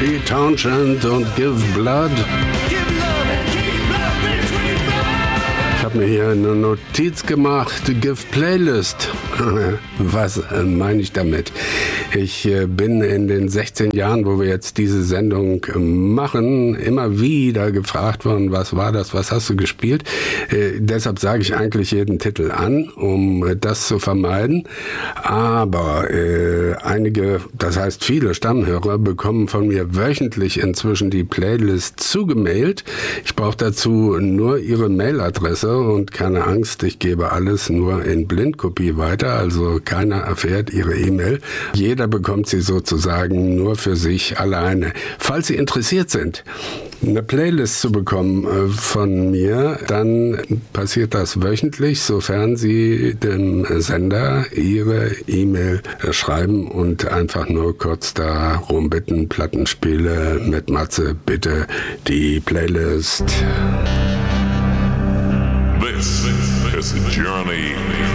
Pete Townshend und Give Blood. Ich habe mir hier eine Notiz gemacht, Give Playlist. Was meine ich damit? Ich bin in den 16 Jahren, wo wir jetzt diese Sendung machen, immer wieder gefragt worden, was war das, was hast du gespielt? Deshalb sage ich eigentlich jeden Titel an, um das zu vermeiden. Aber einige, das heißt viele Stammhörer, bekommen von mir wöchentlich inzwischen die Playlist zugemailt. Ich brauche dazu nur ihre Mailadresse und keine Angst, ich gebe alles nur in Blindkopie weiter, also keiner erfährt ihre E-Mail. Jeder bekommt sie sozusagen nur für sich alleine. Falls Sie interessiert sind, eine Playlist zu bekommen von mir, dann passiert das wöchentlich, sofern Sie dem Sender Ihre E-Mail schreiben und einfach nur kurz darum bitten, Plattenspiele mit Matze, bitte die Playlist. This is a journey